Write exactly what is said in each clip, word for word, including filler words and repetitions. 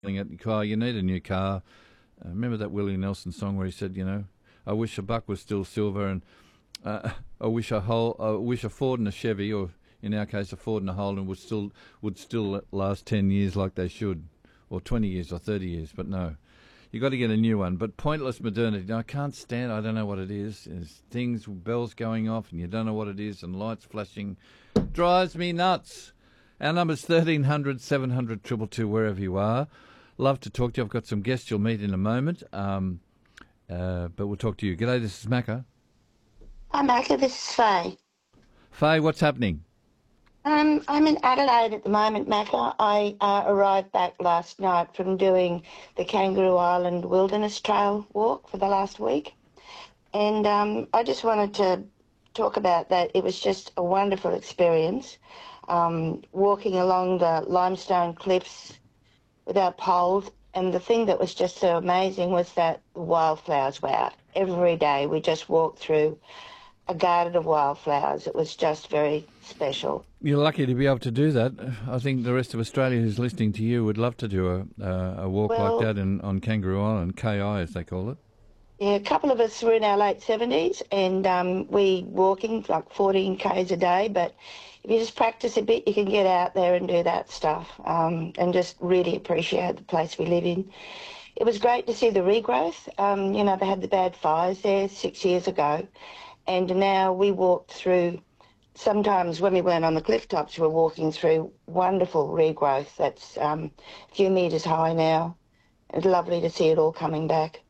at your car. You need a new car. Uh, remember that Willie Nelson song where he said, you know, I wish a buck was still silver, and uh, I wish a whole, I wish a Ford and a Chevy, or in our case a Ford and a Holden, would still would still last ten years like they should, or twenty years or thirty years. But no, you got to get a new one. But pointless modernity, no, I can't stand. I don't know what it is. There's things, bells going off, and you don't know what it is, and lights flashing, drives me nuts. Our number's thirteen hundred, seven hundred, two two two, wherever you are. Love to talk to you. I've got some guests you'll meet in a moment, um, uh, but we'll talk to you. G'day, this is Macca. Hi, Macca. This is Faye. Faye, what's happening? Um, I'm in Adelaide at the moment, Macca. I uh, arrived back last night from doing the Kangaroo Island Wilderness Trail walk for the last week. And um, I just wanted to talk about that. It was just a wonderful experience, um, walking along the limestone cliffs without poles. And the thing that was just so amazing was that the wildflowers were out. Every day we just walked through a garden of wildflowers. It was just very special. You're lucky to be able to do that. I think the rest of Australia who's listening to you would love to do a uh, a walk well, like that in, on Kangaroo Island, K I as they call it. Yeah, a couple of us were in our late seventies, and um, we walking like fourteen kays a day, but if you just practice a bit, you can get out there and do that stuff, um, and just really appreciate the place we live in. It was great to see the regrowth. Um, you know, they had the bad fires there six years ago, and now we walked through, sometimes when we weren't on the cliff tops, we were walking through wonderful regrowth that's um, a few metres high now. It's lovely to see it all coming back.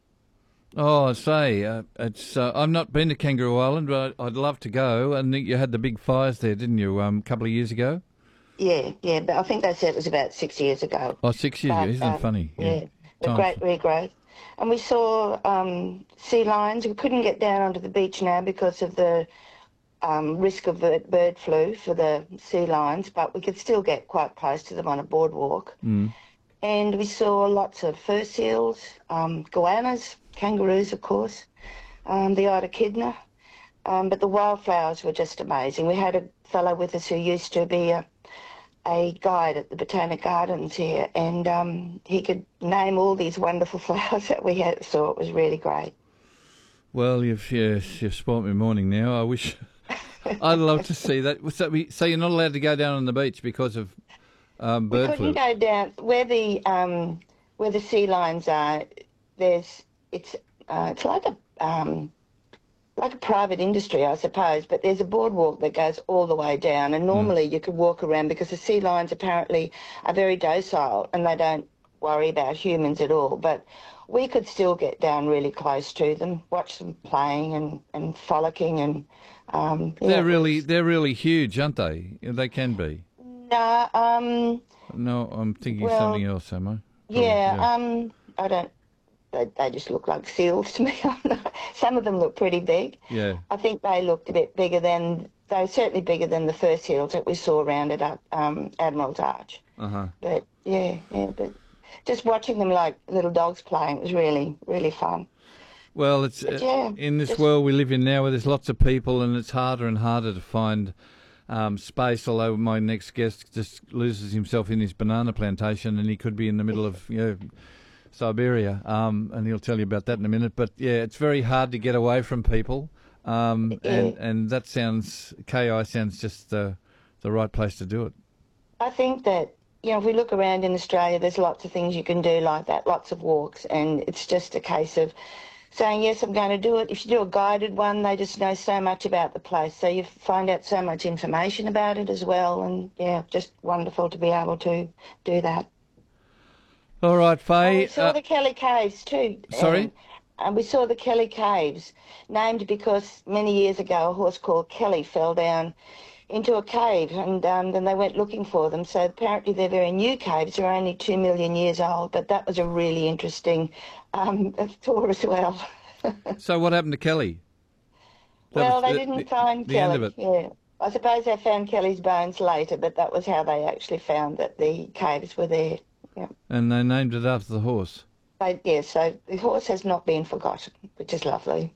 Oh, I say, uh, it's. Uh, I've not been to Kangaroo Island, but I'd love to go. And you had the big fires there, didn't you, um, a couple of years ago? Yeah, yeah, but I think they said it was about six years ago. Oh, six years but, ago, isn't um, it funny? Yeah, yeah, the great regrowth. And we saw um, sea lions. We couldn't get down onto the beach now because of the um, risk of bird, bird flu for the sea lions, but we could still get quite close to them on a boardwalk. Mm. And we saw lots of fur seals, um, goannas, kangaroos, of course, um, the echidna. Um, but the wildflowers were just amazing. We had a fellow with us who used to be a, a guide at the Botanic Gardens here, and um, he could name all these wonderful flowers that we had, saw. It was really great. Well, you've, yes, you've spoilt my morning now. I wish... I'd love to see that. So, we, so you're not allowed to go down on the beach because of um, bird we flu? couldn't go down. Where the, um, where the sea lions are, there's... It's uh, it's like a um, like a private industry, I suppose, but there's a boardwalk that goes all the way down, and normally mm. you could walk around because the sea lions apparently are very docile and they don't worry about humans at all. But we could still get down really close to them, watch them playing and, and frolicking, and um, they're know, really they're really huge, aren't they? They can be. No, um, no, I'm thinking well, something else, am I? Probably, yeah, yeah, um, I don't. They, they just look like seals to me. Some of them look pretty big. Yeah. I think they looked a bit bigger than, they were certainly bigger than the fur seals that we saw around at um, Admiral's Arch. Uh-huh. But, yeah, yeah, but just watching them like little dogs playing was really, really fun. Well, it's but, yeah, uh, in this just, world we live in now where there's lots of people and it's harder and harder to find um, space, although my next guest just loses himself in his banana plantation and he could be in the middle of, you know, Siberia, um, and he'll tell you about that in a minute. But yeah, it's very hard to get away from people, um, yeah. and and that sounds K I sounds just the the right place to do it. I think that, you know, if we look around in Australia, there's lots of things you can do like that, lots of walks, and it's just a case of saying yes, I'm going to do it. If you do a guided one, they just know so much about the place, so you find out so much information about it as well, and yeah, just wonderful to be able to do that. All right, Faye. And we saw uh, the Kelly Caves too. Sorry? And, and we saw the Kelly Caves, named because many years ago a horse called Kelly fell down into a cave, and um, then they went looking for them. So apparently they're very new caves. They're only two million years old, but that was a really interesting um, tour as well. So what happened to Kelly? That well, they the, didn't the, find the Kelly. End of it. Yeah. I suppose they found Kelly's bones later, but that was how they actually found that the caves were there. Yeah. And they named it after the horse. They, yeah, so the horse has not been forgotten, which is lovely.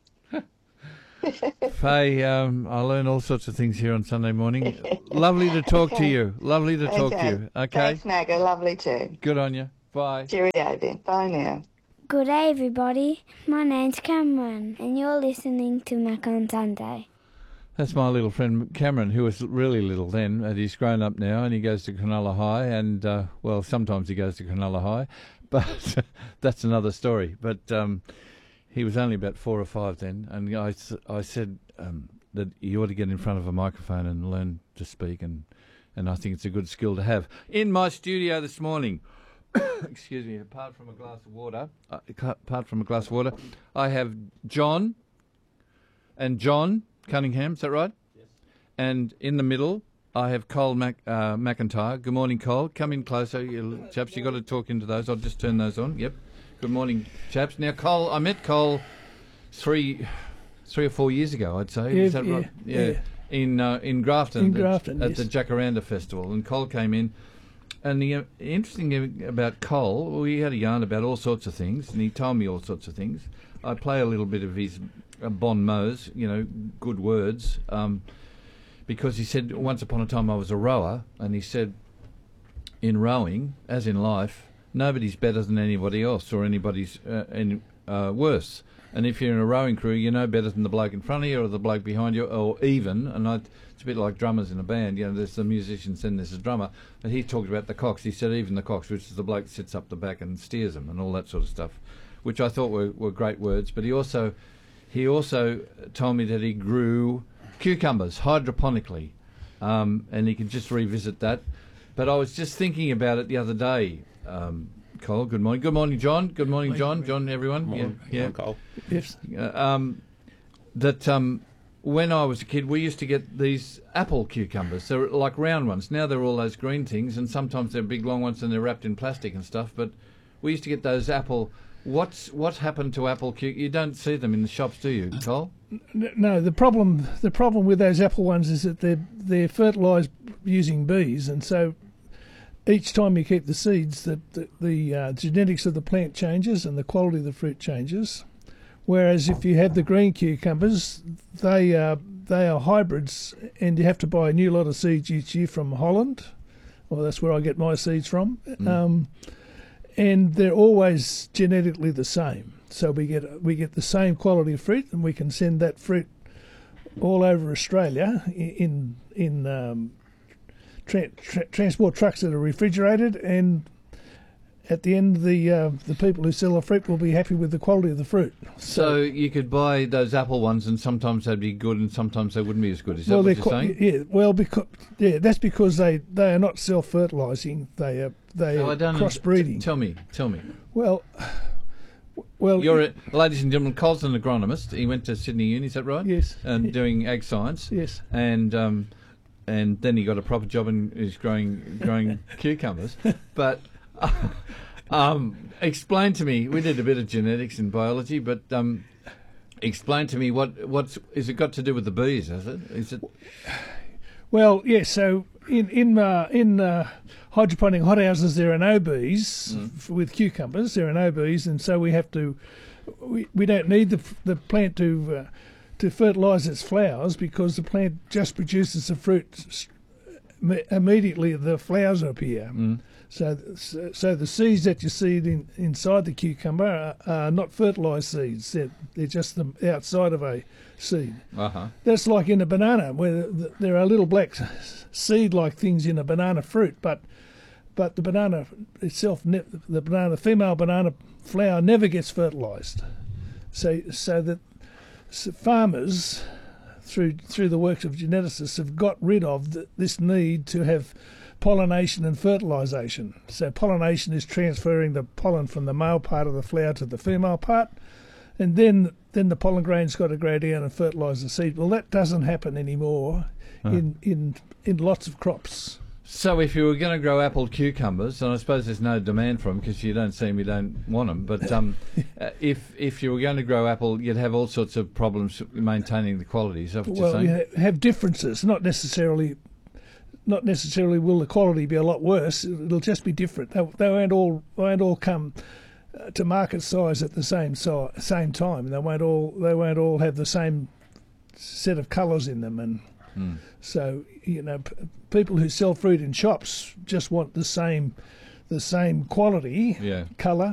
Faye, um, I learn all sorts of things here on Sunday morning. Lovely to talk okay. to you. Lovely to talk okay. to you. Okay. Thanks, Maggie. Lovely too. Good on you. Bye. Cheerio then. Bye now. Good day, everybody. My name's Cameron, and you're listening to Mac on Sunday. That's my little friend Cameron, who was really little then, and he's grown up now, and he goes to Cronulla High, and, uh, well, sometimes he goes to Cronulla High, but that's another story. But um, he was only about four or five then, and I, I said um, that you ought to get in front of a microphone and learn to speak, and, and I think it's a good skill to have. In my studio this morning, excuse me, apart from a glass of water, uh, apart from a glass of water, I have John and John Cunningham, is that right? Yes. And in the middle, I have Cole Mac, uh, McIntyre. Good morning, Cole. Come in closer, you chaps. You've got to talk into those. I'll just turn those on. Yep. Good morning, chaps. Now, Cole, I met Cole three three or four years ago, I'd say. Yeah, is that yeah, right? Yeah. yeah. In, uh, in Grafton. In Grafton, at, yes. at the Jacaranda Festival. And Cole came in. And the uh, interesting thing about Cole, we had a yarn about all sorts of things, and he told me all sorts of things. I play a little bit of his uh, bon mots, you know, good words, um, because he said, once upon a time I was a rower, and he said, in rowing, as in life, nobody's better than anybody else, or anybody's uh, any, uh, worse. And if you're in a rowing crew, you're no better than the bloke in front of you or the bloke behind you, or even, and I, it's a bit like drummers in a band, you know, there's the musicians and there's the drummer, and he talked about the cox. He said even the cox, which is the bloke that sits up the back and steers them and all that sort of stuff, which I thought were, were great words. But he also he also told me that he grew cucumbers hydroponically, um, and he could just revisit that. But I was just thinking about it the other day, um, Cole. Good morning. Good morning, John. Good morning, John. John, everyone. Morning. Yeah, yeah. Cole. Yes. Uh, um, that um, when I was a kid, we used to get these apple cucumbers. They're like round ones. Now they're all those green things, and sometimes they're big long ones and they're wrapped in plastic and stuff. But we used to get those apple. What's what happened to apple cucumbers? You don't see them in the shops, do you, Cole? No, the problem the problem with those apple ones is that they're they're fertilised using bees, and so each time you keep the seeds, the the, the uh, genetics of the plant changes and the quality of the fruit changes. Whereas if you have the green cucumbers, they are they are hybrids, and you have to buy a new lot of seeds each year from Holland. Well, that's where I get my seeds from. Mm. Um, and they're always genetically the same. So we get we get the same quality of fruit, and we can send that fruit all over Australia in in um, tra- tra- transport trucks that are refrigerated, and at the end, the uh, the people who sell the fruit will be happy with the quality of the fruit. So, so you could buy those apple ones, and sometimes they'd be good, and sometimes they wouldn't be as good. Is well, that what you're saying? Yeah. Well, because yeah, that's because they, they are not self-fertilising. They are they so are I don't crossbreeding. T- tell me, tell me. Well, well, you're a, ladies and gentlemen, Cole's an agronomist. He went to Sydney Uni, is that right? Yes. And doing ag science. Yes. And um, and then he got a proper job and is growing growing cucumbers, but. Uh, Um, explain to me. We did a bit of genetics in biology, but um, explain to me what what's is it got to do with the bees? Has it? Is it? Well, yes. So in in uh, in uh, hydroponic hothouses, there are no bees mm. f- with cucumbers. There are no bees, and so we have to. We, we don't need the the plant to uh, to fertilise its flowers, because the plant just produces the fruit immediately. The flowers appear. Mm. So, so, so the seeds that you see in, inside the cucumber are, are not fertilised seeds. They're, they're just the outside of a seed. Uh-huh. That's like in a banana, where the, there are little black seed-like things in a banana fruit, but but the banana itself, the banana, female banana flower never gets fertilised. So, so that so farmers, through through the works of geneticists, have got rid of the, this need to have pollination and fertilisation. So pollination is transferring the pollen from the male part of the flower to the female part, and then then the pollen grain's got to grow down and fertilise the seed. Well, that doesn't happen anymore uh. in, in in lots of crops. So if you were going to grow apple cucumbers, and I suppose there's no demand for them because you don't see them, you don't want them, but um, uh, if if you were going to grow apple, you'd have all sorts of problems maintaining the quality. Is that what well, you're saying? You have differences, not necessarily... Not necessarily will the quality be a lot worse. It'll just be different. They, they won't all they won't all come uh, to market size at the same si- same time. They won't all they won't all have the same set of colours in them. And mm. so you know, p- people who sell fruit in shops just want the same the same quality, Yeah. colour,